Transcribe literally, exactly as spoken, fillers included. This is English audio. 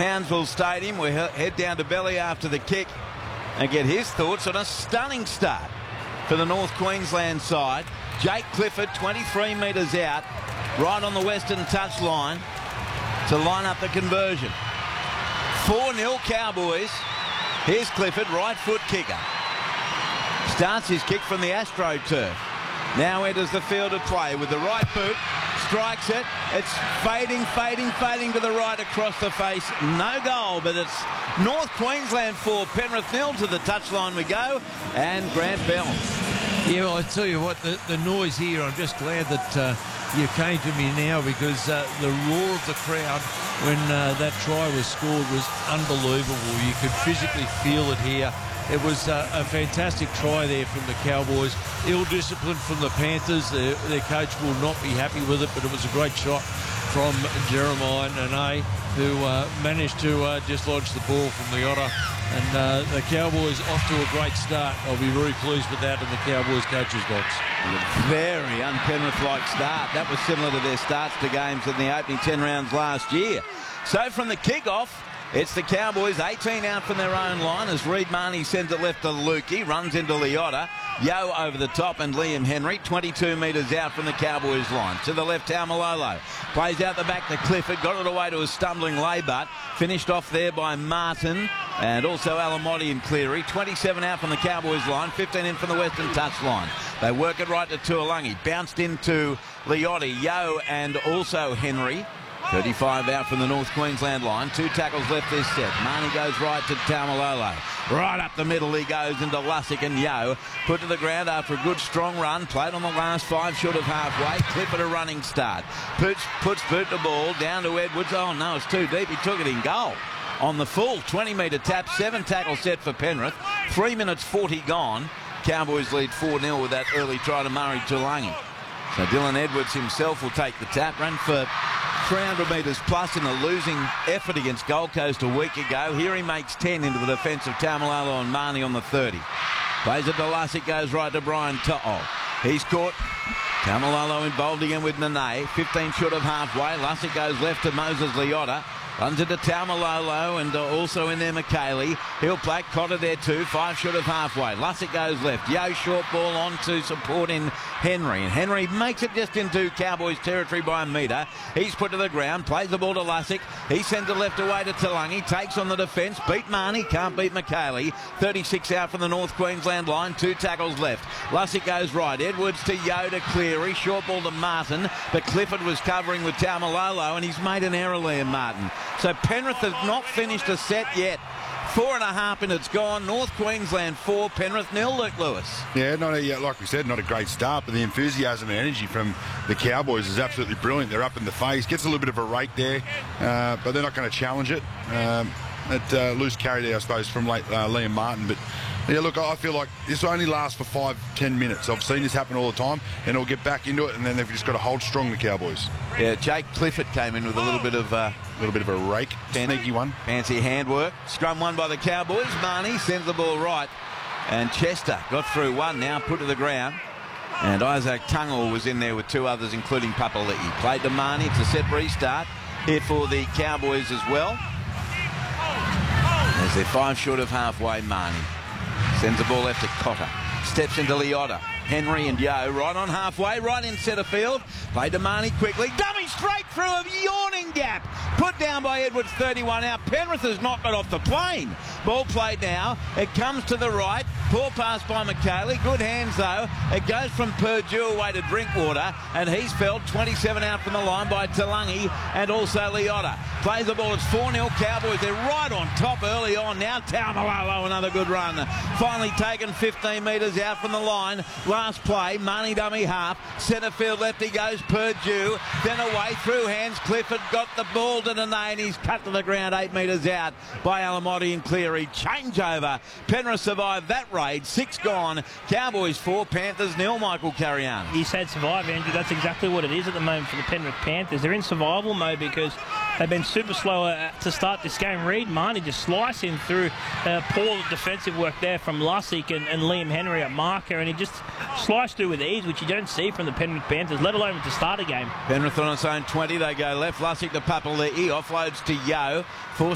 Townsville Stadium. We head down to Belly after the kick and get his thoughts on a stunning start for the North Queensland side. Jake Clifford, twenty-three metres out, right on the western touchline to line up the conversion. four nil Cowboys. Here's Clifford, right foot kicker. Starts his kick from the AstroTurf. Now enters the field of play with the right boot. Strikes it. It's fading, fading, fading to the right across the face. No goal, but it's North Queensland four, Penrith nil. To the touchline we go. And Grant Bell. Yeah, well, I tell you what, the, the noise here, I'm just glad that uh, you came to me now, because uh, the roar of the crowd when uh, that try was scored was unbelievable. You could physically feel it here. It was uh, a fantastic try there from the Cowboys. Ill-disciplined from the Panthers. Their, their coach will not be happy with it, but it was a great shot from Jeremiah Nene, who uh, managed to uh, just lodge the ball from Leota. And uh, the Cowboys off to a great start. I'll be very pleased with that in the Cowboys coach's box. Very un-Penrith-like start. That was similar to their starts to games in the opening ten rounds last year. So from the kick-off, it's the Cowboys, eighteen out from their own line as Reed Marnie sends it left to Lukey, runs into Leota. Yo over the top, and Liam Henry, twenty-two metres out from the Cowboys line. To the left, Taumalolo. Plays out the back to Clifford, got it away to a stumbling Laybutt. Finished off there by Martin and also Alamotti and Cleary. twenty-seven out from the Cowboys line, fifteen in from the western touchline. They work it right to Tuolungi. Bounced into Leotti, Yo and also Henry. thirty-five out from the North Queensland line. Two tackles left this set. Marnie goes right to Taumalolo. Right up the middle he goes into Lussick and Yo. Put to the ground after a good strong run. Played on the last five short of halfway. Clifford a running start. Puts, puts boot the ball down to Edwards. Oh no, it's too deep. He took it in goal. On the full twenty metre tap. Seven tackle set for Penrith. Three minutes forty gone. Cowboys lead four nil with that early try to Murray Tuolungi. So Dylan Edwards himself will take the tap. Ran for three hundred metres plus in a losing effort against Gold Coast a week ago. Here he makes ten into the defence of Taumalolo and Marnie on the thirty. Plays it to Lussick, goes right to Brian To'o. He's caught. Taumalolo involved again with Nene. fifteen short of halfway. Lussick goes left to Moses Leota. Runs into Taumalolo and uh, also in there McKaylee. He'll play Cotter there too. Five short of halfway. Lussick goes left. Yo short ball on to supporting Henry. And Henry makes it just into Cowboys territory by a metre. He's put to the ground. Plays the ball to Lussick. He sends it left away to Tuolungi. Takes on the defence. Beat Marnie. Can't beat McKaylee. thirty-six out from the North Queensland line. Two tackles left. Lussick goes right. Edwards to Yo to Cleary. Short ball to Martin. But Clifford was covering with Taumalolo and he's made an error, Liam Martin. So Penrith has not finished a set yet. Four and a half minutes gone. North Queensland four, Penrith nil. Luke Lewis. Yeah, not a, like we said, not a great start, but the enthusiasm and energy from the Cowboys is absolutely brilliant. They're up in the face. Gets a little bit of a rake there, uh, but they're not going to challenge it. Um, it uh, loose carry there, I suppose, from late, uh, Liam Martin, but. Yeah, look, I feel like this only lasts for five, ten minutes. I've seen this happen all the time, and it'll get back into it, and then they've just got to hold strong, the Cowboys. Yeah, Jake Clifford came in with a little bit of a uh, little bit of a rake, sneaky one. Fancy handwork. Scrum won by the Cowboys. Marnie sends the ball right, and Chester got through one now, put to the ground. And Isaac Tungle was in there with two others, including Papali'i. Played to Marnie. It's a set restart here for the Cowboys as well. As they're five short of halfway, Marnie sends the ball left to Cotter. Steps into Leota. Henry and Yo right on halfway, right in centre field. Played to Marnie quickly. Dummy straight through a yawning gap. Put down by Edwards, thirty-one out. Penrith has not got off the plane. Ball played now. It comes to the right. Poor pass by McKaylee. Good hands though. It goes from Purdue away to Drinkwater. And he's felled. twenty-seven out from the line by Tuolungi and also Leota. Plays the ball. It's four nil Cowboys. They're right on top early on. Now Taumalolo, another good run. Finally taken fifteen metres out from the line. Last play, Marnie dummy half. Centre field left he goes. Purdue. Then away through hands. Clifford got the ball to Nene and he's cut to the ground eight metres out by Alamotti and Cleary. Changeover. Penrith survived that raid. Six gone. Cowboys four, Panthers nil. Michael Cariani. You said survive, Andrew. That's exactly what it is at the moment for the Penrith Panthers. They're in survival mode because they've been super slow uh, to start this game. Reed Marnie just slicing through uh, poor defensive work there from Lussick and, and Liam Henry at marker, and he just sliced through with ease, which you don't see from the Penrith Panthers, let alone to start a game. Penrith on its own twenty. They go left. Lussick to Papali'i. Offloads to Yo. Forced